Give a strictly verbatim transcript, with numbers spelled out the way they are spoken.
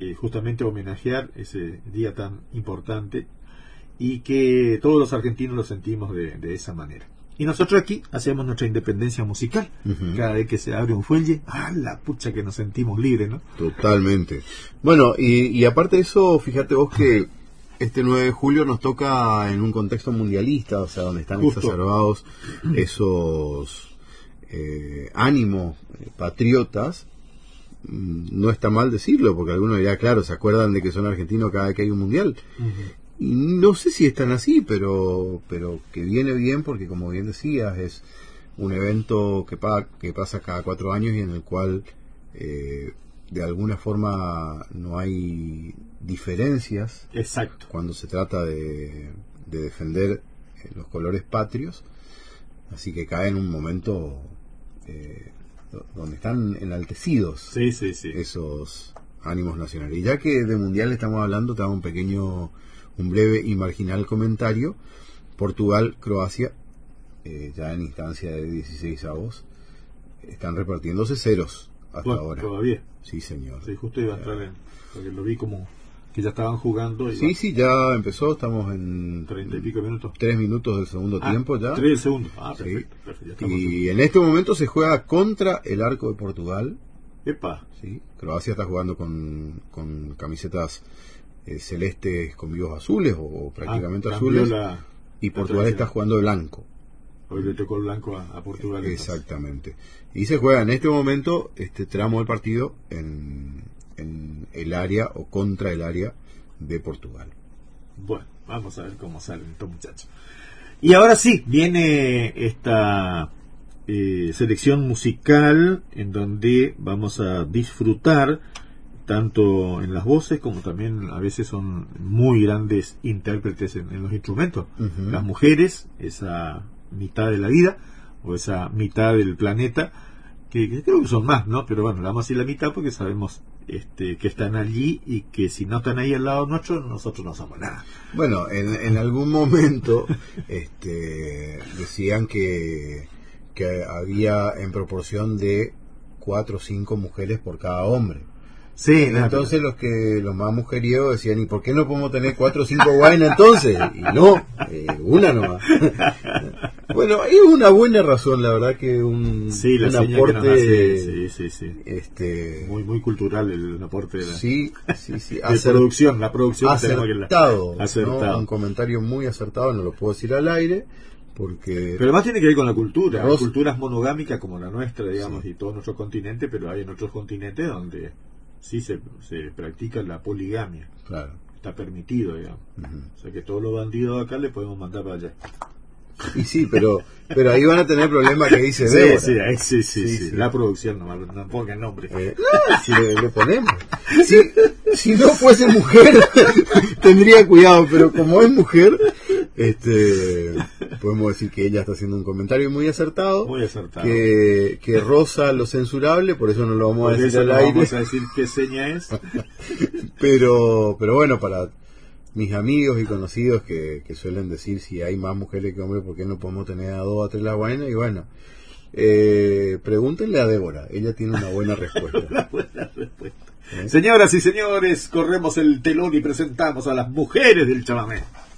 eh, justamente homenajear ese día tan importante y que todos los argentinos lo sentimos de, de esa manera. Y nosotros aquí hacemos nuestra independencia musical. Uh-huh. Cada vez que se abre un fuelle, ¡ah, la pucha que nos sentimos libres!, ¿no? Totalmente. Bueno, y, y aparte de eso, fíjate vos que este nueve de julio nos toca en un contexto mundialista, o sea, donde están Justo. exacerbados esos eh, ánimos eh, patriotas. No está mal decirlo, porque algunos ya, claro, se acuerdan de que son argentinos cada vez que hay un mundial. Uh-huh. Y no sé si están así, pero pero que viene bien, porque como bien decías, es un evento que, pa, que pasa cada cuatro años y en el cual eh, de alguna forma no hay diferencias. Exacto. Cuando se trata de, de defender los colores patrios, así que cae en un momento eh, donde están enaltecidos sí, sí, sí. esos ánimos nacionales. Y ya que de mundial estamos hablando, te hago un pequeño un breve y marginal comentario. Portugal, Croacia, eh, ya en instancia de dieciséis avos, están repartiéndose ceros hasta bueno, ahora. Todavía. Sí, señor. Sí, justo iba a entrar en, porque lo vi como que ya estaban jugando. Y sí, va. sí, ya empezó, estamos en treinta y pico minutos. Tres minutos del segundo ah, tiempo ya. Tres del segundo. Ah, sí. perfecto. perfecto y en este momento se juega contra el arco de Portugal. Epa. Sí, Croacia está jugando con, con camisetas Eh, celestes con vivos azules o, o prácticamente ah, azules la, y Portugal está jugando de blanco. Hoy le tocó el blanco a, a Portugal. Eh, exactamente. Y se juega en este momento este tramo del partido en, en el área o contra el área de Portugal. Bueno, vamos a ver cómo salen estos muchachos. Y ahora sí, viene esta eh, selección musical en donde vamos a disfrutar tanto en las voces como también a veces son muy grandes intérpretes en, en los instrumentos. Uh-huh. Las mujeres, esa mitad de la vida o esa mitad del planeta, que, que creo que son más, ¿no? Pero bueno, le vamos a decir la mitad porque sabemos este, que están allí y que si no están ahí al lado nuestro, nosotros no somos nada. Bueno, en, en algún momento este, decían que, que había en proporción de cuatro o cinco mujeres por cada hombre. Sí, entonces no, los que los más mujeriegos decían, ¿y por qué no podemos tener cuatro o cinco guainas entonces? Y no, eh, una nomás. Bueno, es una buena razón, la verdad que un, sí, la un aporte que hace, sí, sí, sí. Este, muy muy cultural el, el aporte de la, sí, sí, sí, de Acert, producción, la producción acertado, la, acertado. ¿no? Un comentario muy acertado, no lo puedo decir al aire. Porque pero además tiene que ver con la cultura. Hay culturas monogámicas como la nuestra, digamos, sí. y todo nuestro continente, pero hay en otros continentes donde sí se, se practica la poligamia. Claro. Está permitido, digamos. Uh-huh. O sea que todos los bandidos acá le podemos mandar para allá. Y sí, pero pero ahí van a tener problemas que dice sí, Débora. Sí, ahí, sí, sí, sí, sí, sí. La producción no, no ponga el nombre. Eh, no, si le, le ponemos. Si, si no fuese mujer, tendría cuidado, pero como es mujer, este podemos decir que ella está haciendo un comentario muy acertado. Muy acertado. Que, que roza lo censurable, por eso no lo vamos por a decir al no aire. Vamos a decir qué seña es. pero, pero bueno, para mis amigos y conocidos que, que suelen decir si hay más mujeres que hombres, ¿por qué no podemos tener a dos o tres la buena? Y bueno, eh, pregúntenle a Débora, ella tiene una buena respuesta. Una buena respuesta. ¿Eh? Señoras y señores, corremos el telón y presentamos a las mujeres del chamamé.